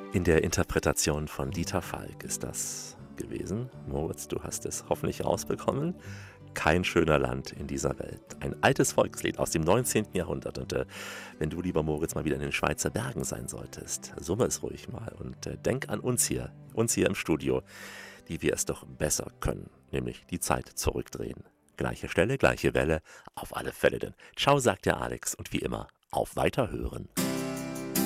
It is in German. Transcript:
In der Interpretation von Dieter Falk ist das gewesen. Moritz, du hast es hoffentlich rausbekommen. Kein schöner Land in dieser Welt. Ein altes Volkslied aus dem 19. Jahrhundert. Und wenn du, lieber Moritz, mal wieder in den Schweizer Bergen sein solltest, summe es ruhig mal und denk an uns hier im Studio, die wir es doch besser können, nämlich die Zeit zurückdrehen. Gleiche Stelle, gleiche Welle, auf alle Fälle denn. Ciao, sagt der Alex und wie immer, auf Weiterhören.